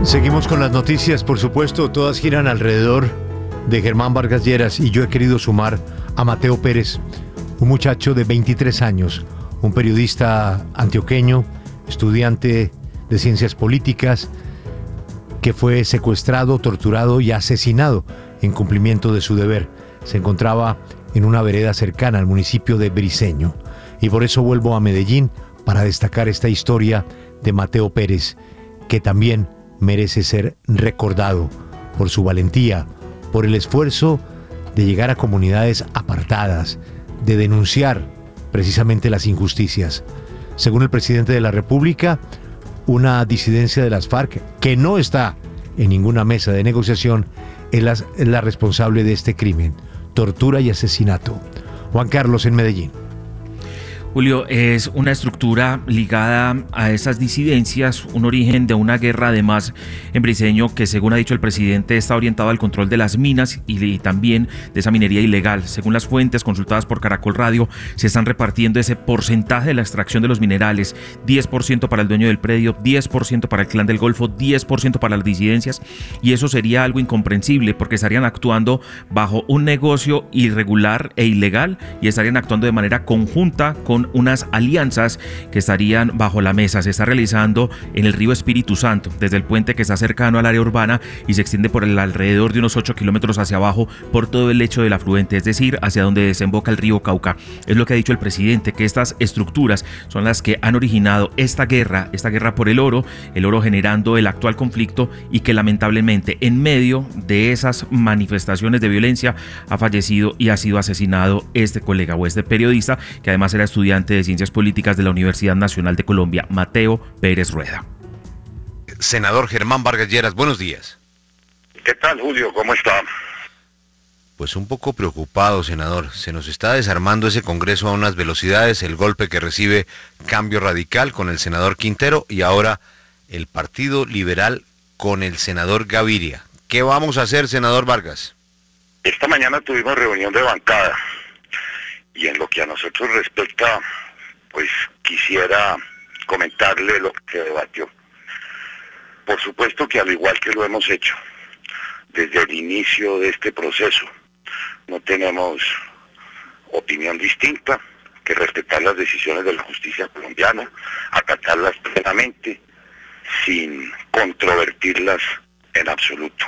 Seguimos con las noticias, por supuesto, todas giran alrededor de Germán Vargas Lleras y yo he querido sumar a Mateo Pérez, un muchacho de 23 años, un periodista antioqueño, estudiante de ciencias políticas, que fue secuestrado, torturado y asesinado en cumplimiento de su deber. Se encontraba en una vereda cercana al municipio de Briceño. Y por eso vuelvo a Medellín para destacar esta historia de Mateo Pérez, que también merece ser recordado por su valentía, por el esfuerzo de llegar a comunidades apartadas, de denunciar precisamente las injusticias. Según el presidente de la República, una disidencia de las FARC, que no está en ninguna mesa de negociación, es la responsable de este crimen, tortura y asesinato. Juan Carlos, en Medellín. Julio, es una estructura ligada a esas disidencias, un origen de una guerra además en Briceño que, según ha dicho el presidente, está orientado al control de las minas y también de esa minería ilegal. Según las fuentes consultadas por Caracol Radio, se están repartiendo ese porcentaje de la extracción de los minerales, 10% para el dueño del predio, 10% para el Clan del Golfo, 10% para las disidencias, y eso sería algo incomprensible porque estarían actuando bajo un negocio irregular e ilegal y estarían actuando de manera conjunta con unas alianzas que estarían bajo la mesa. Se está realizando en el río Espíritu Santo, desde el puente que está cercano al área urbana y se extiende por el alrededor de unos 8 kilómetros hacia abajo por todo el lecho del afluente, es decir, hacia donde desemboca el río Cauca. Es lo que ha dicho el presidente, que estas estructuras son las que han originado esta guerra por el oro generando el actual conflicto, y que lamentablemente en medio de esas manifestaciones de violencia ha fallecido y ha sido asesinado este colega o este periodista, que además era estudiante de Ciencias Políticas de la Universidad Nacional de Colombia, Mateo Pérez Rueda. Senador Germán Vargas Lleras, buenos días. ¿Qué tal, Julio? ¿Cómo está? Pues un poco preocupado, senador. Se nos está desarmando ese Congreso a unas velocidades, el golpe que recibe Cambio Radical con el senador Quintero y ahora el Partido Liberal con el senador Gaviria. ¿Qué vamos a hacer, senador Vargas? Esta mañana tuvimos reunión de bancada y en lo que a nosotros respecta, pues quisiera comentarle lo que se debatió. Por supuesto que al igual que lo hemos hecho desde el inicio de este proceso, no tenemos opinión distinta que respetar las decisiones de la justicia colombiana, acatarlas plenamente, sin controvertirlas en absoluto.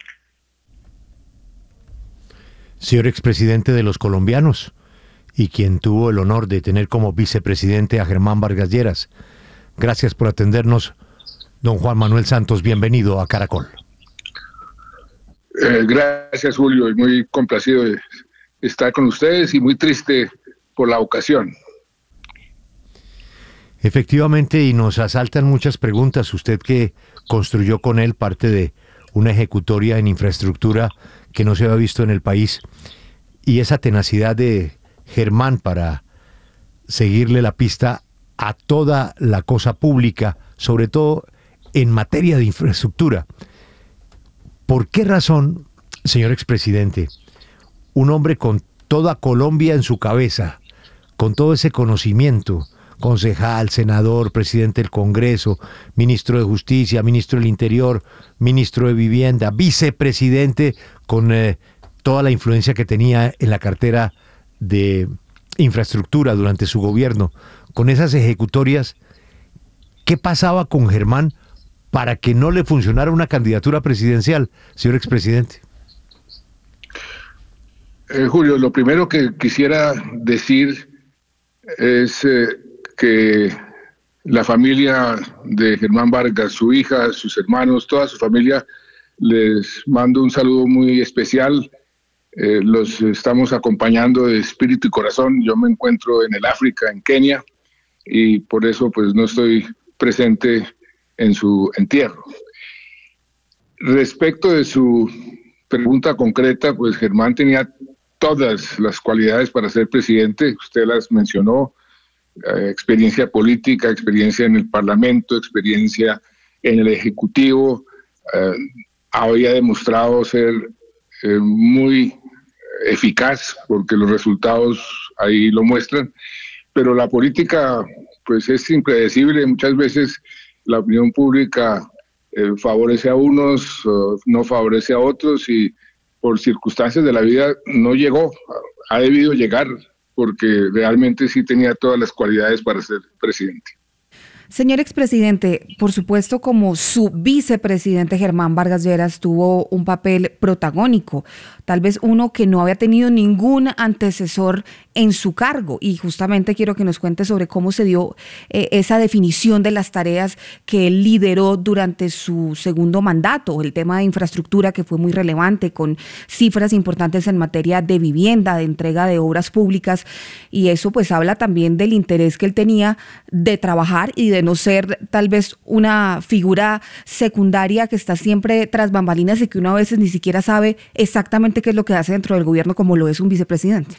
Señor expresidente de los colombianos, y quien tuvo el honor de tener como vicepresidente a Germán Vargas Lleras, gracias por atendernos. Don Juan Manuel Santos, bienvenido a Caracol. Gracias, Julio, y muy complacido de estar con ustedes y muy triste por la ocasión. Efectivamente, y nos asaltan muchas preguntas. Usted, que construyó con él parte de una ejecutoria en infraestructura que no se había visto en el país, y esa tenacidad de Germán para seguirle la pista a toda la cosa pública, sobre todo en materia de infraestructura. ¿Por qué razón, señor expresidente, un hombre con toda Colombia en su cabeza, con todo ese conocimiento, concejal, senador, presidente del Congreso, ministro de Justicia, ministro del Interior, ministro de Vivienda, vicepresidente, con toda la influencia que tenía en la cartera de infraestructura durante su gobierno, con esas ejecutorias, ¿qué pasaba con Germán para que no le funcionara una candidatura presidencial, señor expresidente? Julio, lo primero que quisiera decir es que la familia de Germán Vargas, su hija, sus hermanos, toda su familia, les mando un saludo muy especial. Los estamos acompañando de espíritu y corazón. Yo me encuentro en el África, en Kenia, y por eso pues no estoy presente en su entierro. Respecto de su pregunta concreta, pues Germán tenía todas las cualidades para ser presidente. Usted las mencionó: experiencia política, experiencia en el Parlamento, experiencia en el Ejecutivo. Había demostrado ser muy eficaz, porque los resultados ahí lo muestran, pero la política pues es impredecible. Muchas veces la opinión pública favorece a unos, no favorece a otros, y por circunstancias de la vida no llegó, ha debido llegar, porque realmente sí tenía todas las cualidades para ser presidente. Señor expresidente, por supuesto, como su vicepresidente Germán Vargas Lleras tuvo un papel protagónico, tal vez uno que no había tenido ningún antecesor en su cargo, y justamente quiero que nos cuente sobre cómo se dio esa definición de las tareas que él lideró durante su segundo mandato, el tema de infraestructura, que fue muy relevante, con cifras importantes en materia de vivienda, de entrega de obras públicas, y eso pues habla también del interés que él tenía de trabajar y de no ser tal vez una figura secundaria que está siempre tras bambalinas y que uno a veces ni siquiera sabe exactamente qué es lo que hace dentro del gobierno, como lo es un vicepresidente.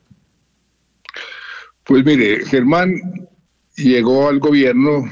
Pues mire, Germán llegó al gobierno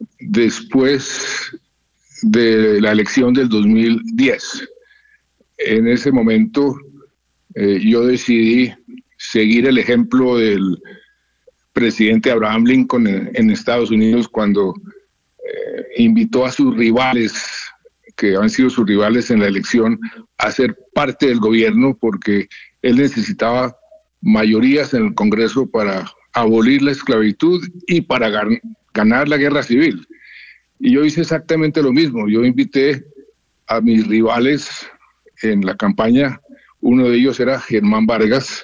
después de la elección del 2010. En ese momento yo decidí seguir el ejemplo del presidente Abraham Lincoln en Estados Unidos, cuando invitó a sus rivales, que han sido sus rivales en la elección, a ser parte del gobierno, porque él necesitaba mayorías en el Congreso para abolir la esclavitud y para ganar la guerra civil. Y yo hice exactamente lo mismo. Yo invité a mis rivales en la campaña. Uno de ellos era Germán Vargas.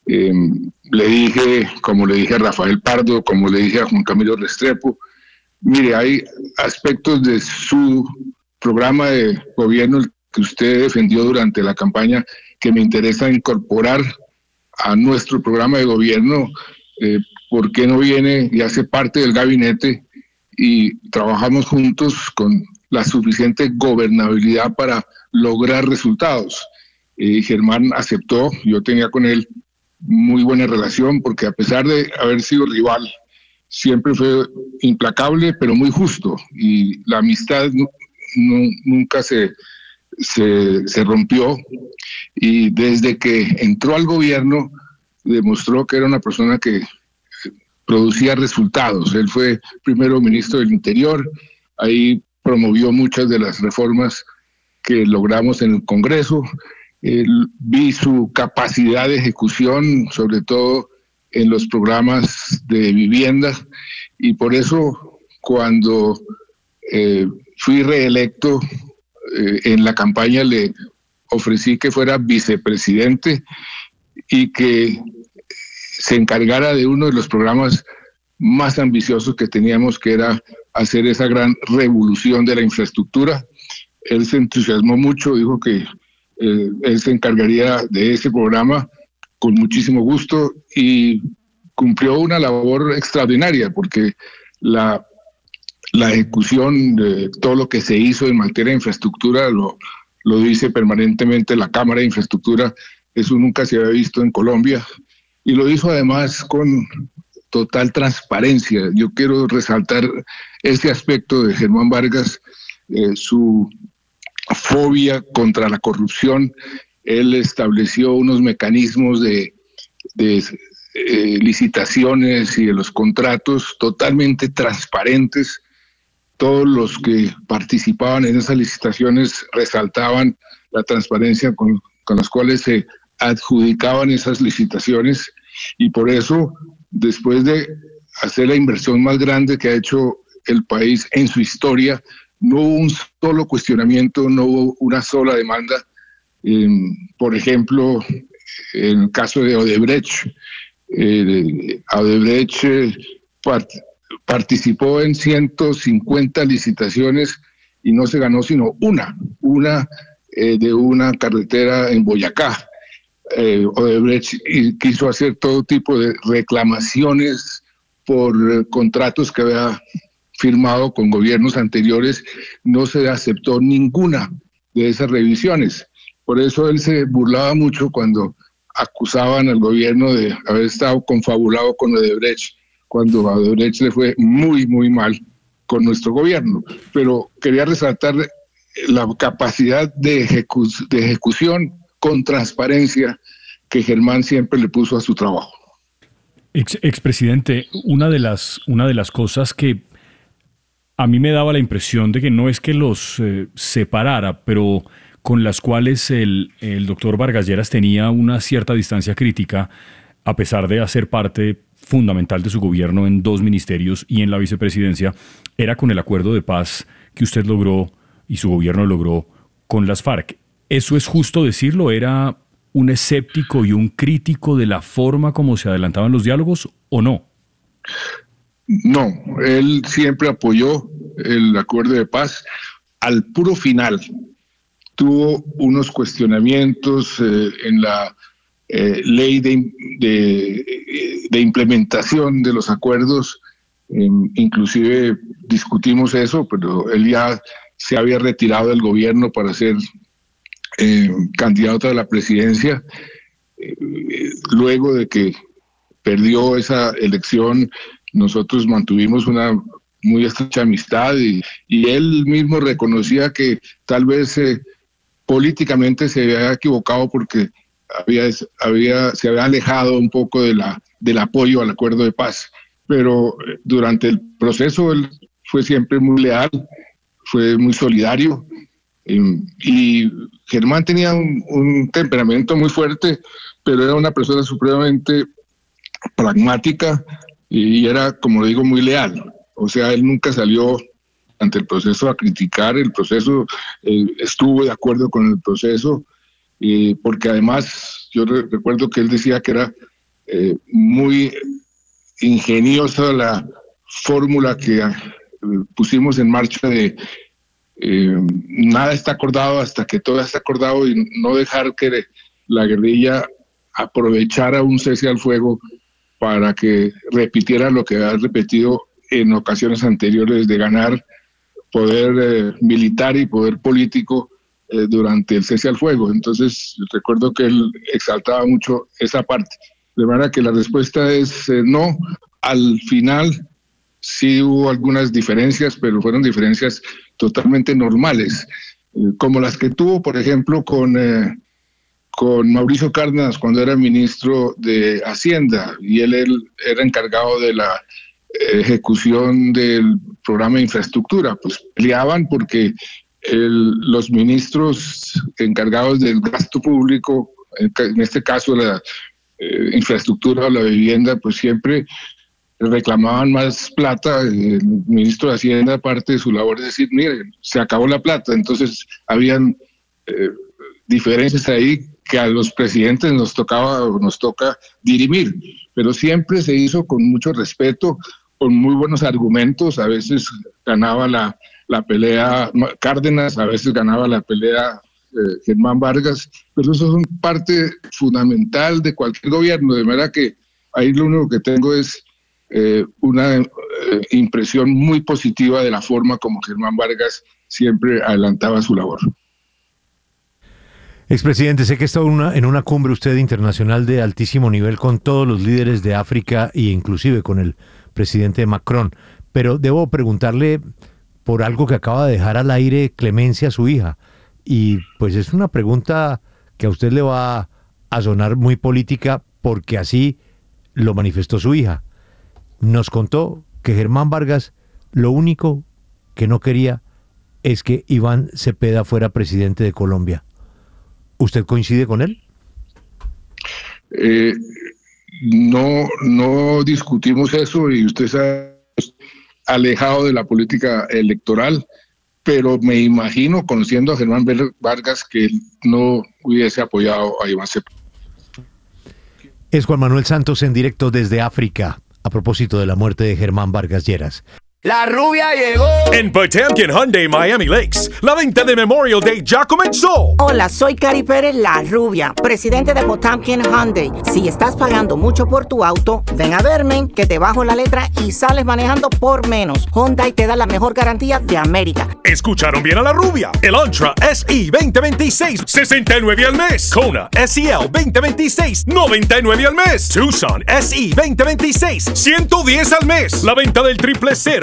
Le dije, como le dije a Rafael Pardo, como le dije a Juan Camilo Restrepo, mire, hay aspectos de su programa de gobierno que usted defendió durante la campaña que me interesa incorporar a nuestro programa de gobierno. ¿Por qué no viene y hace parte del gabinete y trabajamos juntos con la suficiente gobernabilidad para lograr resultados? Germán aceptó. Yo tenía con él muy buena relación, porque a pesar de haber sido rival, siempre fue implacable, pero muy justo, y la amistad nunca se rompió, y desde que entró al gobierno demostró que era una persona que producía resultados. Él fue primero ministro del Interior, ahí promovió muchas de las reformas que logramos en el Congreso. Vi su capacidad de ejecución, sobre todo en los programas de vivienda, y por eso cuando fui reelecto en la campaña le ofrecí que fuera vicepresidente y que se encargara de uno de los programas más ambiciosos que teníamos, que era hacer esa gran revolución de la infraestructura. Él se entusiasmó mucho, dijo que él se encargaría de ese programa con muchísimo gusto, y cumplió una labor extraordinaria, porque la ejecución de todo lo que se hizo en materia de infraestructura lo dice permanentemente la Cámara de Infraestructura. Eso nunca se había visto en Colombia, y lo hizo además con total transparencia. Yo quiero resaltar este aspecto de Germán Vargas, su fobia contra la corrupción. Él estableció unos mecanismos de licitaciones y de los contratos totalmente transparentes. Todos los que participaban en esas licitaciones resaltaban la transparencia con las cuales se adjudicaban esas licitaciones, y por eso, después de hacer la inversión más grande que ha hecho el país en su historia, no hubo un solo cuestionamiento, no hubo una sola demanda. Por ejemplo, en el caso de Odebrecht, participó en 150 licitaciones y no se ganó sino una de una carretera en Boyacá. Odebrecht quiso hacer todo tipo de reclamaciones por contratos que había firmado con gobiernos anteriores. No se aceptó ninguna de esas revisiones. Por eso él se burlaba mucho cuando acusaban al gobierno de haber estado confabulado con Odebrecht, cuando a Odebrecht le fue muy, muy mal con nuestro gobierno. Pero quería resaltar la capacidad de ejecución con transparencia que Germán siempre le puso a su trabajo. Expresidente, una de las cosas que a mí me daba la impresión de que no es que los separara, pero con las cuales el doctor Vargas Lleras tenía una cierta distancia crítica, a pesar de hacer parte fundamental de su gobierno en 2 ministerios y en la vicepresidencia, era con el acuerdo de paz que usted logró y su gobierno logró con las FARC. ¿Eso es justo decirlo? ¿Era un escéptico y un crítico de la forma como se adelantaban los diálogos o no? No, él siempre apoyó el acuerdo de paz al puro final. Tuvo unos cuestionamientos en la ley de implementación de los acuerdos, inclusive discutimos eso, pero él ya se había retirado del gobierno para ser candidato a la presidencia. Luego de que perdió esa elección, nosotros mantuvimos una muy estrecha amistad y él mismo reconocía que tal vez políticamente se había equivocado porque se había alejado un poco del apoyo al acuerdo de paz, pero durante el proceso él fue siempre muy leal, fue muy solidario, y Germán tenía un temperamento muy fuerte, pero era una persona supremamente pragmática y era, como digo, muy leal. O sea, él nunca salió ante el proceso a criticar el proceso, estuvo de acuerdo con el proceso, porque además yo recuerdo que él decía que era muy ingeniosa la fórmula que pusimos en marcha de nada está acordado hasta que todo está acordado, y no dejar que la guerrilla aprovechara un cese al fuego para que repitiera lo que ha repetido en ocasiones anteriores de ganar poder militar y poder político durante el cese al fuego. Entonces recuerdo que él exaltaba mucho esa parte. De manera que la respuesta es no. Al final sí hubo algunas diferencias, pero fueron diferencias totalmente normales, como las que tuvo, por ejemplo, con Mauricio Cárdenas cuando era ministro de Hacienda, y él era encargado de la ejecución del programa de infraestructura. Pues peleaban porque los ministros encargados del gasto público, en este caso la infraestructura o la vivienda, pues siempre reclamaban más plata. El ministro de Hacienda, parte de su labor es decir, mire, se acabó la plata. Entonces habían diferencias ahí que a los presidentes nos toca dirimir, pero siempre se hizo con mucho respeto, con muy buenos argumentos. A veces ganaba la pelea Cárdenas, a veces ganaba la pelea Germán Vargas, pero eso es parte fundamental de cualquier gobierno, de manera que ahí lo único que tengo es una impresión muy positiva de la forma como Germán Vargas siempre adelantaba su labor. Expresidente, sé que está en una cumbre usted internacional de altísimo nivel con todos los líderes de África e inclusive con el presidente Macron, pero debo preguntarle por algo que acaba de dejar al aire Clemencia, su hija, y pues es una pregunta que a usted le va a sonar muy política porque así lo manifestó su hija. Nos contó que Germán Vargas lo único que no quería es que Iván Cepeda fuera presidente de Colombia. ¿Usted coincide con él? No discutimos eso, y usted se ha alejado de la política electoral, pero me imagino, conociendo a Germán Vargas, que él no hubiese apoyado a Iván Cepeda. Es Juan Manuel Santos en directo desde África, a propósito de la muerte de Germán Vargas Lleras. La rubia llegó. En Potemkin Hyundai Miami Lakes, la venta de Memorial Day ya comenzó. Hola, soy Cari Pérez, la rubia, presidente de Potemkin Hyundai. Si estás pagando mucho por tu auto, ven a verme, que te bajo la letra y sales manejando por menos. Hyundai te da la mejor garantía de América. Escucharon bien a la rubia. El Antra SE 2026, $69 al mes. Kona SEL 2026, $99 al mes. Tucson SE 2026, $110 al mes. La venta del 000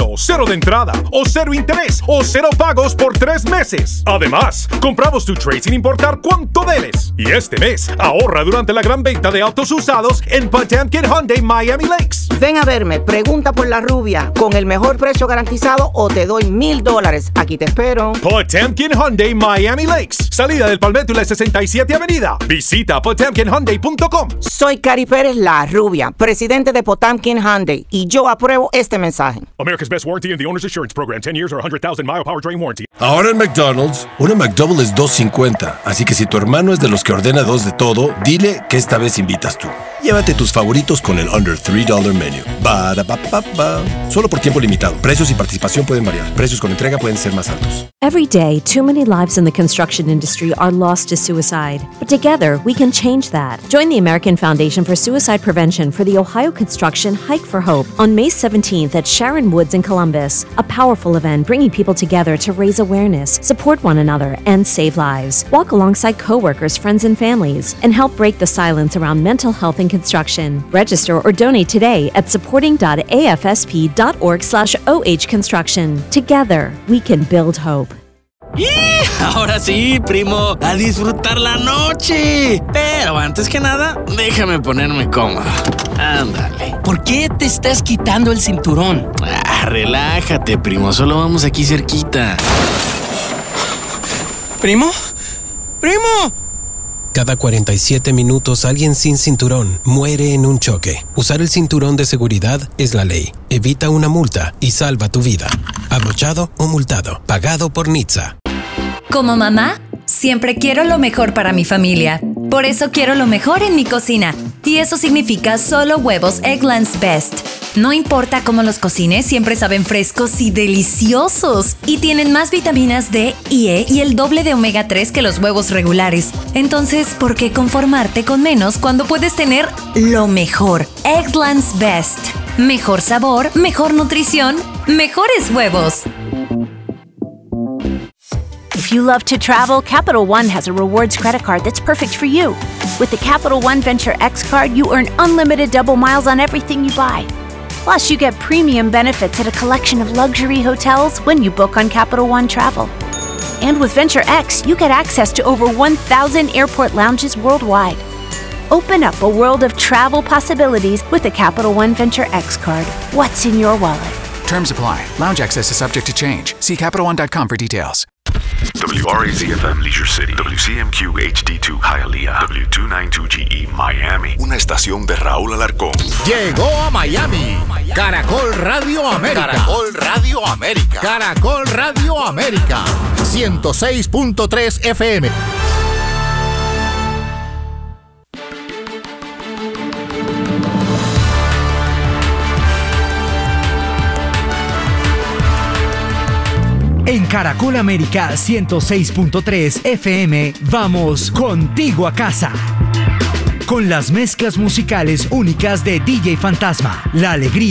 estilo, 0 de entrada, o 0 interés, o 0 pagos por 3 meses. Además, compramos tu trade sin importar cuánto debes. Y este mes, ahorra durante la gran venta de autos usados en Potemkin Hyundai Miami Lakes. Ven a verme, pregunta por la rubia, con el mejor precio garantizado o te doy $1,000. Aquí te espero. Potemkin Hyundai Miami Lakes, salida del Palmetto y la 67 Avenida. Visita potemkinhyundai.com. Soy Cari Pérez, la rubia, presidente de Potemkin Hyundai, y yo apruebo este mensaje. America's Best Warranty and the Owner's Assurance Program, 10 years or 100,000 mile powertrain warranty. Ahora en McDonald's, una McDouble es $2.50, así que si tu hermano es de los que ordena 2 de todo, dile que esta vez invitas tú. Llévate tus favoritos con el Under $3 Menu. Ba-da-ba-ba-ba. Solo por tiempo limitado. Precios y participación pueden variar. Precios con entrega pueden ser más altos. Every day, too many lives in the construction industry are lost to suicide. But together, we can change that. Join the American Foundation for Suicide Prevention for the Ohio Construction Hike for Hope on May 17th at Sharon Woods in Columbus. A powerful event bringing people together to raise awareness, support one another, and save lives. Walk alongside coworkers, friends, and families, and help break the silence around mental health in construction. Register or donate today at supporting.afsp.org/OH Construction. Together, we can build hope. Ahora sí, primo, a disfrutar la noche. Pero antes que nada, déjame ponerme cómodo. Ándale. ¿Por qué te estás quitando el cinturón? Relájate, primo, solo vamos aquí cerquita. ¿Primo? ¡Primo! Cada 47 minutos alguien sin cinturón muere en un choque. Usar el cinturón de seguridad es la ley. Evita una multa y salva tu vida. Abrochado o multado. Pagado por NHTSA. Como mamá, siempre quiero lo mejor para mi familia. Por eso quiero lo mejor en mi cocina. Y eso significa solo huevos Eggland's Best. No importa cómo los cocines, siempre saben frescos y deliciosos. Y tienen más vitaminas D y E y el doble de omega 3 que los huevos regulares. Entonces, ¿por qué conformarte con menos cuando puedes tener lo mejor? Eggland's Best. Mejor sabor, mejor nutrición, mejores huevos. If you love to travel, Capital One has a rewards credit card that's perfect for you. With the Capital One Venture X card, you earn unlimited double miles on everything you buy. Plus, you get premium benefits at a collection of luxury hotels when you book on Capital One Travel. And with Venture X, you get access to over 1,000 airport lounges worldwide. Open up a world of travel possibilities with the Capital One Venture X card. What's in your wallet? Terms apply. Lounge access is subject to change. See CapitalOne.com for details. WRAZ-FM Leisure City, WCMQ HD2 Hialeah, W292GE Miami. Una estación de Raúl Alarcón. Llegó a Miami. Caracol Radio América. Caracol Radio América. Caracol Radio América. 106.3 FM. En Caracol América 106.3 FM, vamos contigo a casa. Con las mezclas musicales únicas de DJ Fantasma, la alegría